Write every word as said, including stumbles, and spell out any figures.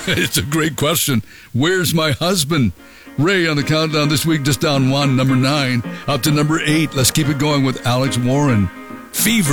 It's a great question. Where's my husband? Ray on the countdown this week, just down one, number nine. Up to number eight. Let's keep it going with Alex Warren. Fever.